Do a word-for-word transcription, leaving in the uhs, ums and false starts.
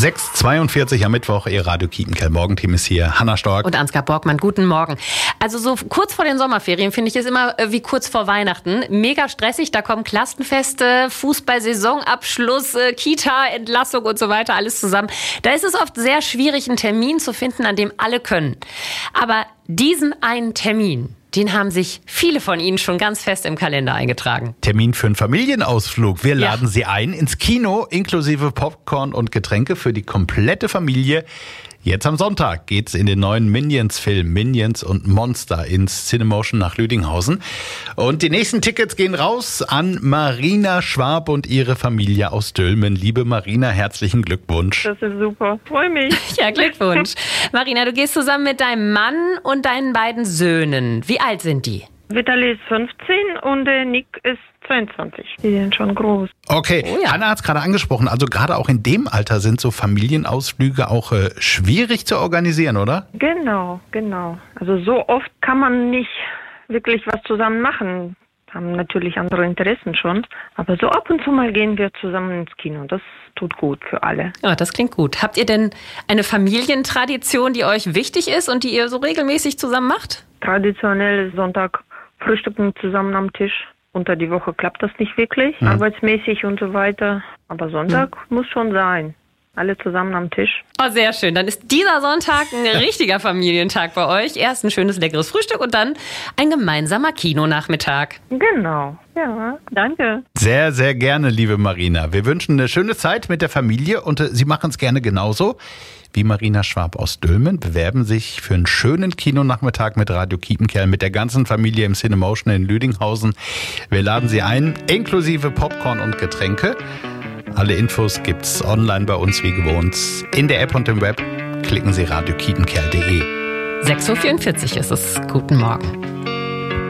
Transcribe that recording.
sechs Uhr zweiundvierzig am Mittwoch, Ihr Radio Kiepenkerl Morgenteam ist hier. Hanna Stork. Und Ansgar Borgmann, guten Morgen. Also so kurz vor den Sommerferien finde ich es immer wie kurz vor Weihnachten. Mega stressig, da kommen Klassenfeste, Fußball-Saisonabschluss, Kita-Entlassung und so weiter, alles zusammen. Da ist es oft sehr schwierig, einen Termin zu finden, an dem alle können. Aber diesen einen Termin, den haben sich viele von Ihnen schon ganz fest im Kalender eingetragen. Termin für einen Familienausflug. Wir laden Ja. Sie ein ins Kino, inklusive Popcorn und Getränke für die komplette Familie. Jetzt am Sonntag geht's in den neuen Minions-Film Minions und Monster ins Cinemotion nach Lüdinghausen. Und die nächsten Tickets gehen raus an Marina Schwab und ihre Familie aus Dülmen. Liebe Marina, herzlichen Glückwunsch. Das ist super. Freue mich. Ja, Glückwunsch. Marina, du gehst zusammen mit deinem Mann und deinen beiden Söhnen. Wie alt sind die? Vitali ist fünfzehn und der Nick ist zweiundzwanzig. Die sind schon groß. Okay, Oh ja. Hanna hat es gerade angesprochen. Also gerade auch in dem Alter sind so Familienausflüge auch äh, schwierig zu organisieren, oder? Genau, genau. Also so oft kann man nicht wirklich was zusammen machen. Haben natürlich andere Interessen schon. Aber so ab und zu mal gehen wir zusammen ins Kino. Das tut gut für alle. Ja, das klingt gut. Habt ihr denn eine Familientradition, die euch wichtig ist und die ihr so regelmäßig zusammen macht? Traditionell Sonntag frühstücken zusammen am Tisch. Unter die Woche klappt das nicht wirklich, Mhm. arbeitsmäßig und so weiter. Aber Sonntag muss schon sein. Alle zusammen am Tisch. Oh, sehr schön. Dann ist dieser Sonntag ein richtiger Familientag bei euch. Erst ein schönes, leckeres Frühstück und dann ein gemeinsamer Kinonachmittag. Genau. Ja, danke. Sehr, sehr gerne, liebe Marina. Wir wünschen eine schöne Zeit mit der Familie und äh, Sie machen es gerne genauso wie Marina Schwab aus Dülmen. Bewerben sich für einen schönen Kinonachmittag mit Radio Kiepenkerl mit der ganzen Familie im Cinemotion in Lüdinghausen. Wir laden Sie ein, inklusive Popcorn und Getränke. Alle Infos gibt's online bei uns wie gewohnt. In der App und im Web klicken Sie radio kiepenkerl punkt de. sechs Uhr vierundvierzig ist es. Guten Morgen.